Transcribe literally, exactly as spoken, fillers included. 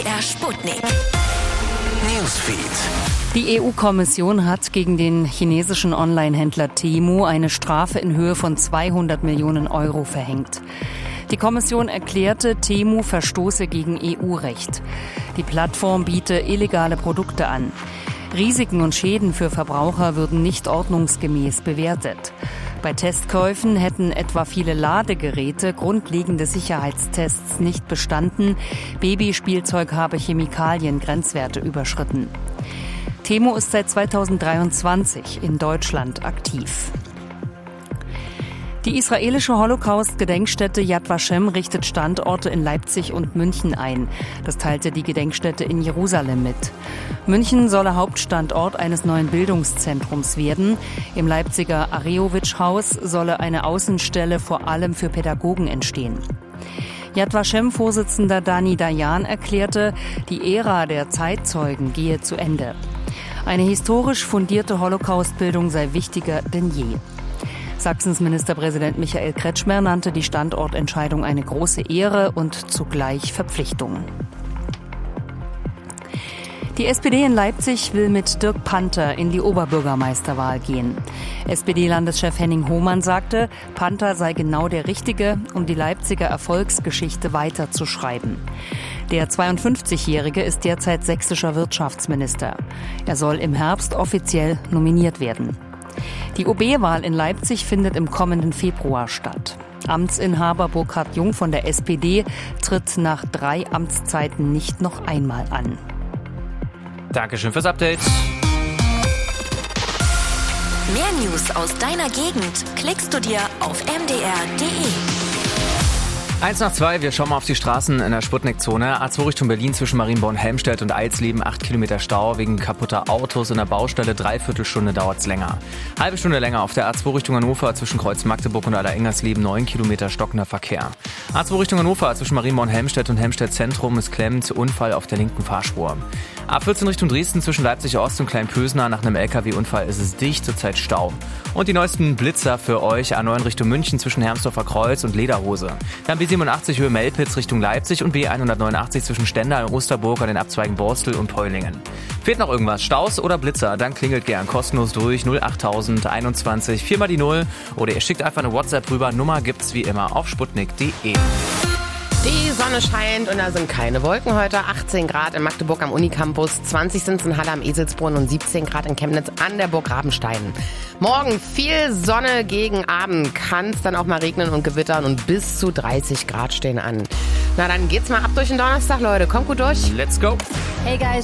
Der Sputnik Newsfeed. Die E U-Kommission hat gegen den chinesischen Online-Händler Temu eine Strafe in Höhe von zweihundert Millionen Euro verhängt. Die Kommission erklärte, Temu verstoße gegen E U-Recht. Die Plattform biete illegale Produkte an. Risiken und Schäden für Verbraucher würden nicht ordnungsgemäß bewertet. Bei Testkäufen hätten etwa viele Ladegeräte grundlegende Sicherheitstests nicht bestanden. Babyspielzeug habe Chemikalien-Grenzwerte überschritten. Temu ist seit zweitausenddreiundzwanzig in Deutschland aktiv. Die israelische Holocaust-Gedenkstätte Yad Vashem richtet Standorte in Leipzig und München ein. Das teilte die Gedenkstätte in Jerusalem mit. München solle Hauptstandort eines neuen Bildungszentrums werden. Im Leipziger Arejowitsch-Haus solle eine Außenstelle vor allem für Pädagogen entstehen. Yad Vashem-Vorsitzender Dani Dayan erklärte, die Ära der Zeitzeugen gehe zu Ende. Eine historisch fundierte Holocaust-Bildung sei wichtiger denn je. Sachsens Ministerpräsident Michael Kretschmer nannte die Standortentscheidung eine große Ehre und zugleich Verpflichtung. Die S P D in Leipzig will mit Dirk Panther in die Oberbürgermeisterwahl gehen. S P D-Landeschef Henning Hohmann sagte, Panther sei genau der Richtige, um die Leipziger Erfolgsgeschichte weiterzuschreiben. Der zweiundfünfzigjährige ist derzeit sächsischer Wirtschaftsminister. Er soll im Herbst offiziell nominiert werden. Die O B-Wahl in Leipzig findet im kommenden Februar statt. Amtsinhaber Burkhard Jung von der S P D tritt nach drei Amtszeiten nicht noch einmal an. Dankeschön fürs Update. Mehr News aus deiner Gegend klickst du dir auf m d r punkt d e. Eins nach zwei, wir schauen mal auf die Straßen in der Sputnik-Zone. A zwei Richtung Berlin zwischen Marienborn, Helmstedt und Eilsleben, acht Kilometer Stau wegen kaputter Autos in der Baustelle, dreiviertel Stunde dauert's länger. Halbe Stunde länger auf der A zwei Richtung Hannover zwischen Kreuz Magdeburg und Allerengernsleben, neun Kilometer stockender Verkehr. A zwei Richtung Hannover zwischen Marienborn, Helmstedt und Helmstedt Zentrum ist klemmt, Unfall auf der linken Fahrspur. A vierzehn Richtung Dresden zwischen Leipzig Ost und Kleinpösner, nach einem L K W-Unfall ist es dicht, zurzeit Stau. Und die neuesten Blitzer für euch, A neun Richtung München zwischen Hermsdorfer Kreuz und Lederhose. Dann B siebenundachtzig Höhe Melpitz Richtung Leipzig und B hundertneunundachtzig zwischen Stendal und Osterburg an den Abzweigen Borstel und Peulingen. Fehlt noch irgendwas, Staus oder Blitzer, dann klingelt gern kostenlos durch null achttausend einundzwanzig, viermal die Null oder ihr schickt einfach eine WhatsApp rüber, Nummer gibt's wie immer auf sputnik punkt d e. Die Sonne scheint und da sind keine Wolken heute. achtzehn Grad in Magdeburg am Unicampus, zwanzig sind es in Halle am Eselsbrunn und siebzehn Grad in Chemnitz an der Burg Rabenstein. Morgen viel Sonne gegen Abend, kann es dann auch mal regnen und gewittern und bis zu dreißig Grad stehen an. Na dann geht's mal ab durch den Donnerstag, Leute. Kommt gut durch. Let's go. Hey guys.